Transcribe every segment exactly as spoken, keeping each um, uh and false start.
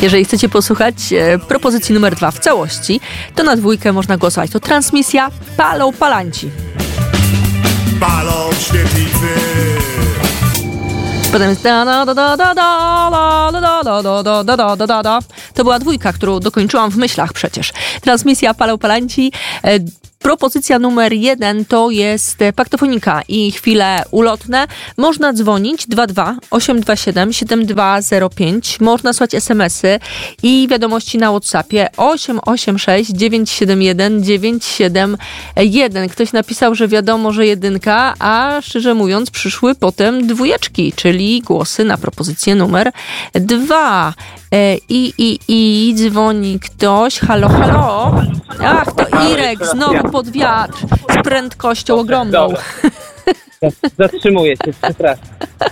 Jeżeli chcecie posłuchać e, propozycji numer dwa w całości, to na dwójkę można głosować. To transmisja Palą Palanci. Palą świetlicy. Potem jest da da da da da da da da da da da da da da da. To była dwójka, którą dokończyłam w myślach przecież. Transmisja Palą Palanci. E, Propozycja numer jeden to jest Paktofonika i chwile ulotne. Można dzwonić dwa dwa osiem dwa siedem siedem dwa zero pięć. Można słać es em esy i wiadomości na WhatsAppie osiem osiem sześć dziewięć siedem jeden dziewięć siedem jeden. Ktoś napisał, że wiadomo, że jedynka, a szczerze mówiąc przyszły potem dwójeczki, czyli głosy na propozycję numer dwa. I, i, i dzwoni ktoś. Halo, halo. Ach, to Irek znowu pod wiatr z prędkością ogromną. Zatrzymuję się, przepraszam.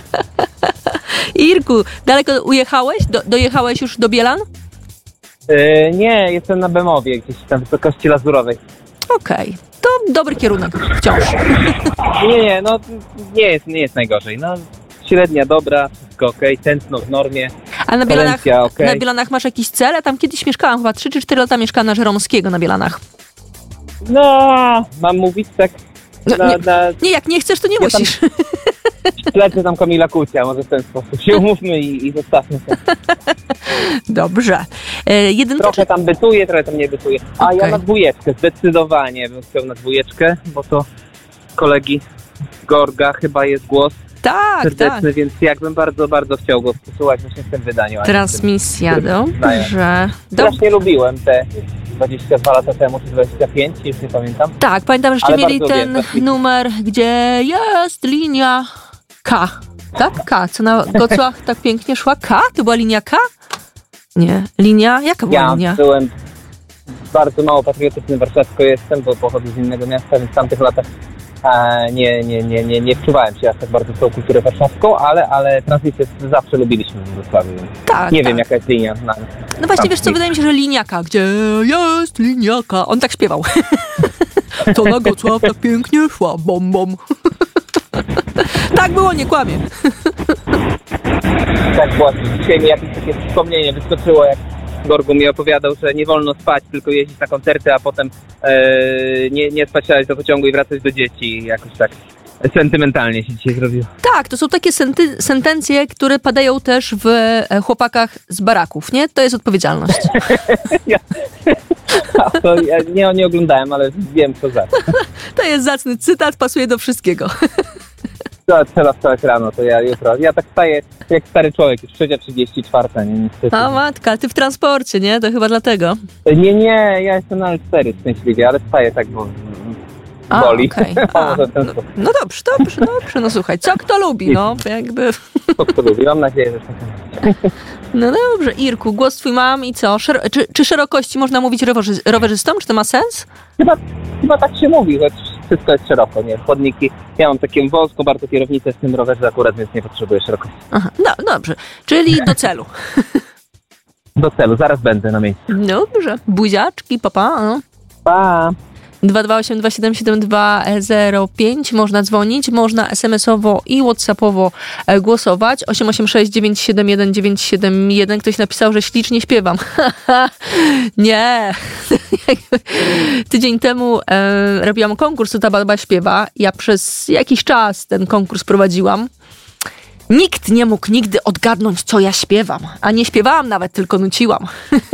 Irku, daleko ujechałeś? Do, dojechałeś już do Bielan? Yy, nie, jestem na Bemowie, gdzieś tam w wysokości Lazurowej. Okej, okay. To dobry kierunek wciąż. Nie, nie, no nie jest, nie jest najgorzej. No, średnia dobra, wszystko okej, okay, tętno w normie. A na Bielanach, okay. na Bielanach masz jakiś cel? Ja tam kiedyś mieszkałam, chyba trzy czy cztery lata mieszkałam na Żeromskiego na Bielanach. No, mam mówić tak no, na, nie, na... nie, jak nie chcesz, to nie ja musisz. Śledzę tam Kamila Kucia, może w ten sposób się umówmy i, i zostawmy to. Dobrze. E, jedynka, trochę czy... tam bytuję, trochę tam nie bytuję. A okay. Ja na dwójeczkę, zdecydowanie bym chciał na dwójeczkę, bo to kolegi z Gorga chyba jest głos. Tak, serdeczny, tak. Więc jakbym bardzo, bardzo chciał go posłuchać właśnie w tym wydaniu. Transmisja, tym, dobrze. Strasznie lubiłem te dwadzieścia dwa lata temu, czy dwadzieścia pięć, już nie pamiętam. Tak, pamiętam, że jeszcze ale mieli ten wiem, numer, gdzie jest linia K. Tak? K, co na Gocłach tak pięknie szła. K? To była linia K? Nie. Linia? Jaka była ja linia? Ja byłem bardzo mało patriotyczny warszawsko jestem, bo pochodzę z innego miasta, więc w tamtych latach E, nie, nie, nie, nie, nie wczuwałem się aż tak bardzo w tą kulturę warszawską, ale, ale transmisję zawsze lubiliśmy w Wrocławiu. Tak, nie tak. wiem, jaka jest linia. Na, no właśnie, wiesz co, wydaje mi się, że liniaka, gdzie jest liniaka. On tak śpiewał. To na Gocław tak pięknie szła, bom, bom. Tak było, nie kłamie. Tak właśnie, dzisiaj mi jakieś takie wspomnienie wyskoczyło, jak Gorgu mi opowiadał, że nie wolno spać, tylko jeździć na koncerty, a potem e, nie, nie spać do pociągu i wracać do dzieci. Jakoś tak sentymentalnie się dzisiaj zrobiło. Tak, to są takie senty- sentencje, które padają też w chłopakach z baraków, nie? To jest odpowiedzialność. ja, to ja nie, nie oglądałem, ale wiem, co za. To jest zacny cytat, pasuje do wszystkiego. To trzeba wstać rano, to ja jutro. Ja tak wstaję jak stary człowiek, już trzecia trzydzieści cztery, nie? Niestety. A matka, ty w transporcie, nie? To chyba dlatego. Nie, nie, ja jestem na L cztery szczęśliwie, ale wstaję tak, bo A, boli. Okay. A, no dobrze, dobrze, dobrze. No słuchaj, co kto lubi, no jakby. Co kto lubi, mam nadzieję, że tak. No dobrze, Irku, głos twój mam i co? Szer- czy, czy szerokości można mówić rowerzy- rowerzystom? Czy to ma sens? Chyba, chyba tak się mówi, choć wszystko jest szeroko, nie? Chodniki. Ja mam taką wąską bardzo kierownicę w tym rowerze akurat, więc nie potrzebuję szerokości. Aha, no dobrze, czyli do celu. Do celu, zaraz będę na miejscu. Dobrze, buziaczki, papa. No. Pa! dwa dwa osiem dwa siedem siedem dwa zero pięć. Można dzwonić, można es em esowo i whatsappowo głosować. osiem osiem sześć dziewięć siedem jeden dziewięć siedem jeden. Ktoś napisał, że ślicznie śpiewam. Nie. Tydzień temu e, robiłam konkurs, co ta baba śpiewa. Ja przez jakiś czas ten konkurs prowadziłam. Nikt nie mógł nigdy odgadnąć, co ja śpiewam. A nie śpiewałam nawet, tylko nuciłam.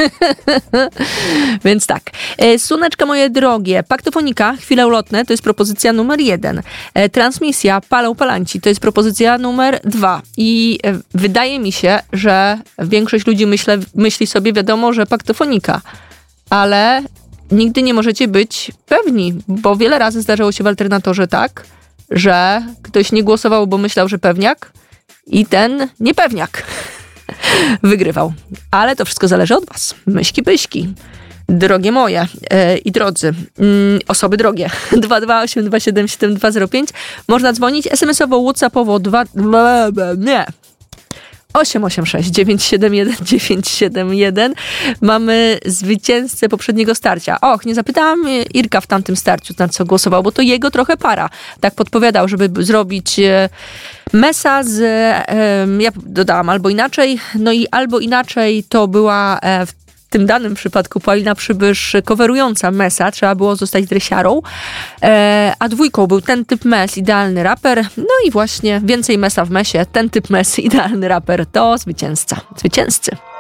Więc tak. Słoneczka moje drogie. Paktofonika, chwile ulotne, to jest propozycja numer jeden. Transmisja Palą Palanci, to jest propozycja numer dwa. I wydaje mi się, że większość ludzi myślę, myśli sobie, wiadomo, że paktofonika. Ale nigdy nie możecie być pewni, bo wiele razy zdarzało się w alternatorze tak, że ktoś nie głosował, bo myślał, że pewniak, i ten niepewniak wygrywał. Ale to wszystko zależy od was. Myśki pyśki. Drogie moje e, i drodzy, mm, osoby drogie. dwa dwa osiem dwa siedem siedem dwa zero pięć. Można dzwonić es em esowo, whatsappowo, dwa... Nie. osiem osiem sześć dziewięć siedem jeden dziewięć siedem jeden. Mamy zwycięzcę poprzedniego starcia. Och, nie zapytałam Irka w tamtym starciu, na co głosował, bo to jego trochę para. Tak podpowiadał, żeby zrobić mesa z, ja dodałam albo inaczej, no i albo inaczej to była w W tym danym przypadku Paulina Przybysz coverująca mesa, trzeba było zostać dresiarą, e, a dwójką był ten typ mes, idealny raper, no i właśnie więcej mesa w mesie, ten typ mes, idealny raper, to zwycięzca, zwycięzcy.